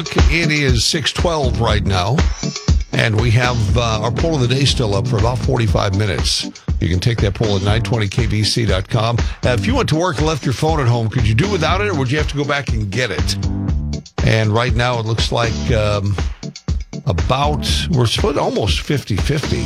It is 6:12 right now, and we have our poll of the day still up for about 45 minutes. You can take that poll at 920kbc.com. If you went to work and left your phone at home, could you do without it, or would you have to go back and get it? And right now it looks like we're split almost 50-50.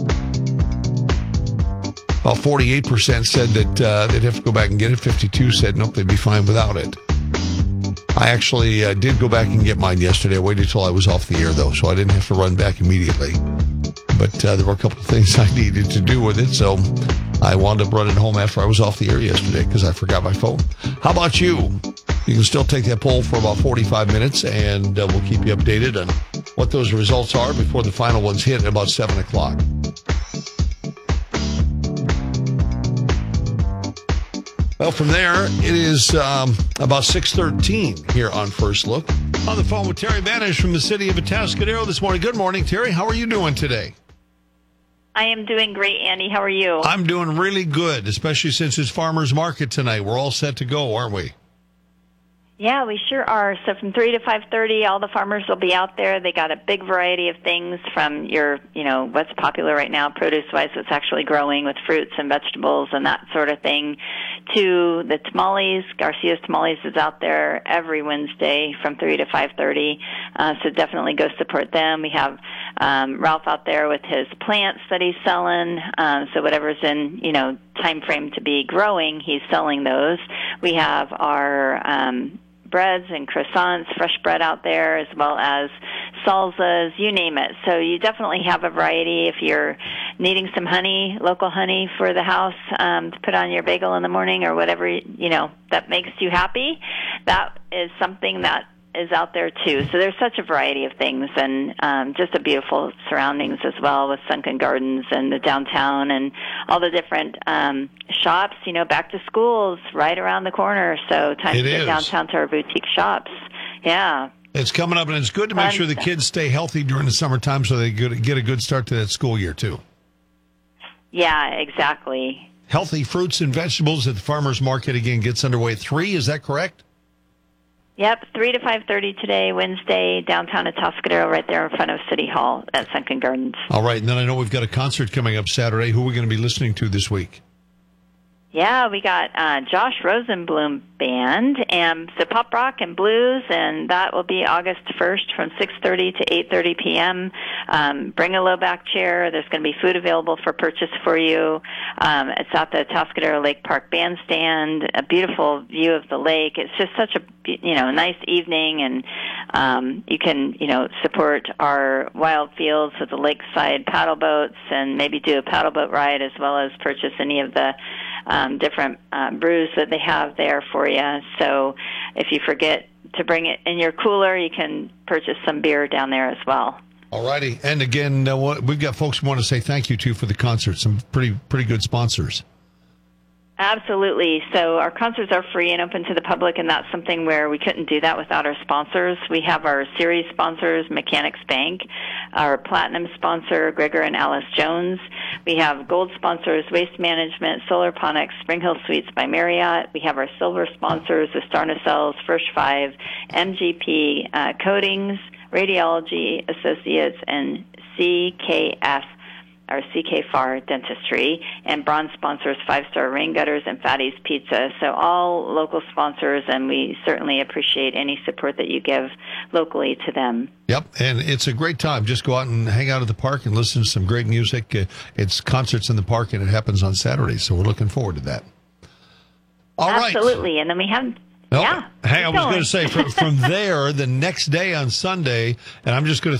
About 48% said that they'd have to go back and get it. 52% said nope, they'd be fine without it. I actually did go back and get mine yesterday. I waited until I was off the air, though, so I didn't have to run back immediately. But there were a couple of things I needed to do with it, so I wound up running home after I was off the air yesterday because I forgot my phone. How about you? You can still take that poll for about 45 minutes, and we'll keep you updated on what those results are before the final ones hit at about 7 o'clock. Well, from there, it is about 6:13 here on First Look. On the phone with Terry Banish from the city of Atascadero this morning. Good morning, Terry. How are you doing today? I am doing great, Andy. How are you? I'm doing really good, especially since it's farmers market tonight. We're all set to go, aren't we? Yeah, we sure are. So from 3 to 5:30, all the farmers will be out there. They got a big variety of things from your, what's popular right now, produce-wise, what's actually growing with fruits and vegetables and that sort of thing, to the tamales. Garcia's Tamales is out there every Wednesday from 3 to 5:30. So definitely go support them. We have Ralph out there with his plants that he's selling. So whatever's in, time frame to be growing, he's selling those. We have our breads and croissants, fresh bread out there, as well as salsas, you name it. So you definitely have a variety. If you're needing some honey, local honey for the house to put on your bagel in the morning or whatever, that makes you happy, that is something that is out there too. So there's such a variety of things, and just a beautiful surroundings as well with Sunken Gardens and the downtown and all the different shops. Back to school's right around the corner, so time to get downtown to our boutique shops. Yeah. It's coming up, and it's good to make sure the kids stay healthy during the summertime so they get a good start to that school year too. Yeah, exactly. Healthy fruits and vegetables at the farmers market again gets underway at 3, is that correct? Yep, 3 to 5:30 today, Wednesday, downtown at Atascadero, right there in front of City Hall at Sunken Gardens. All right, and then I know we've got a concert coming up Saturday. Who are we going to be listening to this week? Yeah, we got Josh Rosenblum Band, and so pop rock and blues, and that will be August 1st from 6:30 to 8:30 p.m. Bring a low-back chair. There's going to be food available for purchase for you. It's at the Atascadero Lake Park Bandstand, a beautiful view of the lake. It's just such a nice evening, and you can support our wild fields with the lakeside paddle boats, and maybe do a paddle boat ride as well as purchase any of the different brews that they have there for you. So if you forget to bring it in your cooler, you can purchase some beer down there as well. All righty. And again, we've got folks we want to say thank you to for the concert. Some pretty good sponsors. Absolutely. So our concerts are free and open to the public, and that's something where we couldn't do that without our sponsors. We have our series sponsors, Mechanics Bank, our platinum sponsor, Gregor and Alice Jones. We have gold sponsors, Waste Management, Solarponics, Spring Hill Suites by Marriott. We have our silver sponsors, Astarna Cells, First Five, MGP Coatings, Radiology Associates, and CKF, our CK Farr Dentistry, and bronze sponsors, Five Star Rain Gutters and Fatty's Pizza. So all local sponsors, and we certainly appreciate any support that you give locally to them. Yep, and it's a great time. Just go out and hang out at the park and listen to some great music. It's concerts in the park, and it happens on Saturdays, so we're looking forward to that. All right. Absolutely, and then we have... Oh, yeah. Hey, I was going to say, from there, the next day on Sunday, and I'm just going to